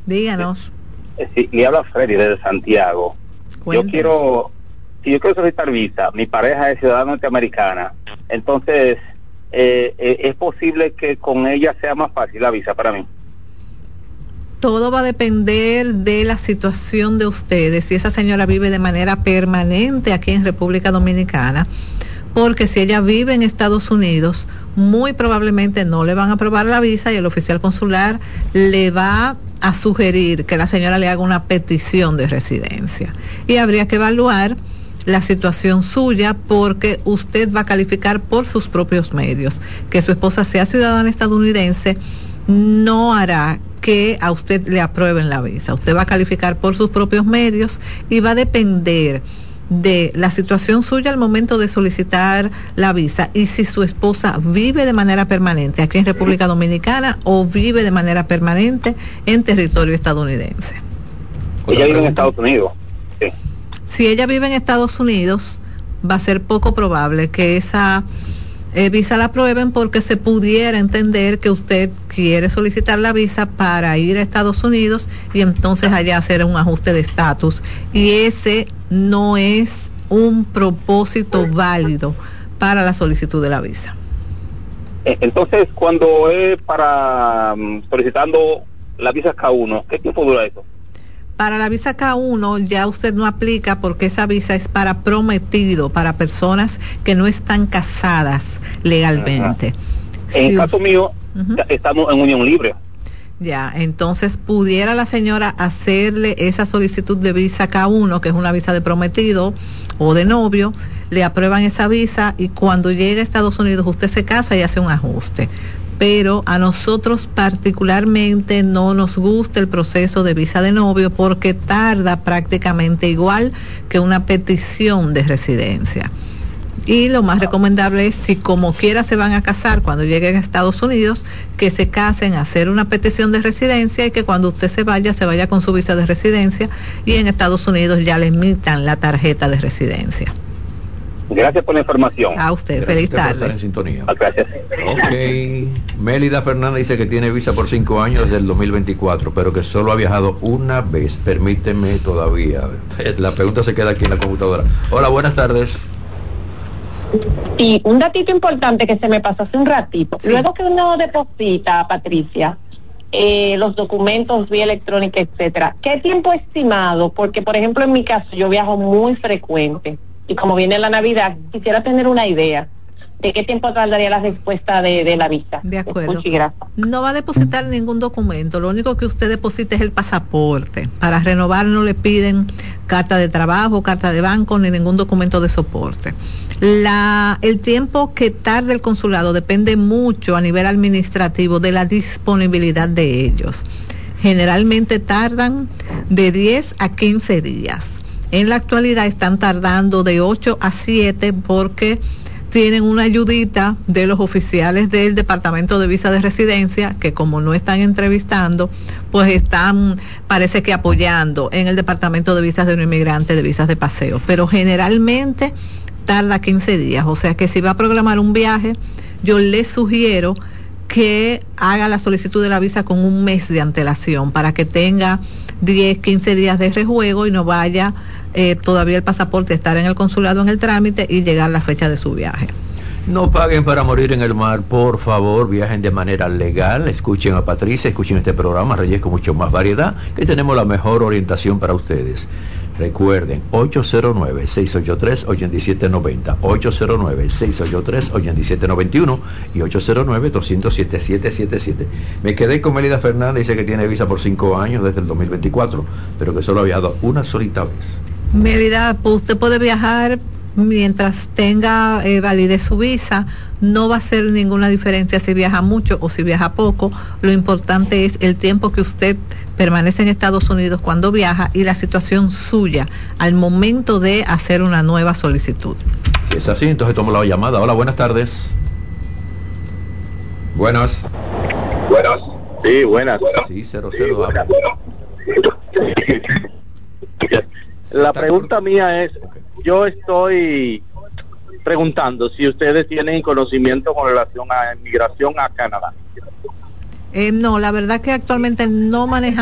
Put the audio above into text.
Díganos. Sí, le habla Freddy desde Santiago. Cuéntenos. Si yo quiero solicitar visa, mi pareja es ciudadana norteamericana, entonces es posible que con ella sea más fácil la visa para mí. Todo va a depender de la situación de ustedes, si esa señora vive de manera permanente aquí en República Dominicana, porque si ella vive en Estados Unidos, muy probablemente no le van a aprobar la visa y el oficial consular le va a sugerir que la señora le haga una petición de residencia. Y habría que evaluar la situación suya, porque usted va a calificar por sus propios medios. Que su esposa sea ciudadana estadounidense no hará que a usted le aprueben la visa. Usted va a calificar por sus propios medios y va a depender de la situación suya al momento de solicitar la visa, y si su esposa vive de manera permanente aquí en República Dominicana o vive de manera permanente en territorio estadounidense. Ella vive en Estados Unidos. Sí. Si ella vive en Estados Unidos, va a ser poco probable que esa visa la aprueben, porque se pudiera entender que usted quiere solicitar la visa para ir a Estados Unidos y entonces allá hacer un ajuste de estatus, y ese no es un propósito válido para la solicitud de la visa. Entonces, cuando es para solicitando la visa K1, ¿qué tiempo dura eso? Para la visa K1 ya usted no aplica, porque esa visa es para prometido, para personas que no están casadas legalmente. En el caso mío, estamos en unión libre. Ya, entonces pudiera la señora hacerle esa solicitud de visa K1, que es una visa de prometido o de novio, le aprueban esa visa y cuando llegue a Estados Unidos usted se casa y hace un ajuste. Pero a nosotros particularmente no nos gusta el proceso de visa de novio, porque tarda prácticamente igual que una petición de residencia. Y lo más recomendable es, si como quiera se van a casar cuando lleguen a Estados Unidos, que se casen, hacer una petición de residencia, y que cuando usted se vaya con su visa de residencia, y en Estados Unidos ya le emitan la tarjeta de residencia. Gracias por la información. A usted, feliz tarde. Por estar en sintonía. Gracias. Ok. Mélida Fernández dice que tiene visa por 5 años desde el 2024, pero que solo ha viajado una vez. Permíteme todavía. La pregunta se queda aquí en la computadora. Hola, buenas tardes. Y un datito importante que se me pasó hace un ratito. Sí. Luego que uno deposita, Patricia, los documentos vía electrónica, etcétera, ¿qué tiempo estimado? Porque, por ejemplo, en mi caso, yo viajo muy frecuente. Y como viene la Navidad, quisiera tener una idea de qué tiempo tardaría la respuesta de la visa. De acuerdo. No va a depositar ningún documento, lo único que usted deposita es el pasaporte. Para renovar no le piden carta de trabajo, carta de banco, ni ningún documento de soporte. El tiempo que tarde el consulado depende mucho a nivel administrativo de la disponibilidad de ellos. Generalmente tardan de 10 a 15 días. En la actualidad están tardando de 8 a 7 porque tienen una ayudita de los oficiales del Departamento de Visa de Residencia, que como no están entrevistando, pues están, parece que apoyando en el Departamento de Visas de no inmigrante, de visas de paseo. Pero generalmente tarda 15 días. O sea que si va a programar un viaje, yo le sugiero que haga la solicitud de la visa con un mes de antelación, para que tenga 10, 15 días de rejuego y no vaya todavía el pasaporte a estar en el consulado en el trámite y llegar la fecha de su viaje. No paguen para morir en el mar, por favor, viajen de manera legal. Escuchen a Patricia, escuchen este programa, Reyes, con mucho más variedad, que tenemos la mejor orientación para ustedes. Recuerden, 809-683-8790, 809-683-8791 y 809-207-777. Me quedé con Mélida Fernández, dice que tiene visa por 5 años desde el 2024, pero que solo ha viajado una solita vez. Mélida, usted puede viajar mientras tenga validez su visa. No va a hacer ninguna diferencia si viaja mucho o si viaja poco. Lo importante es el tiempo que usted permanece en Estados Unidos cuando viaja y la situación suya al momento de hacer una nueva solicitud. Si es así, entonces tomo la llamada. Hola, buenas tardes. Buenas. Buenas. Sí, buenas. Sí, 00. La pregunta mía es, yo estoy preguntando si ustedes tienen conocimiento con relación a inmigración a Canadá. No, la verdad que actualmente no manejamos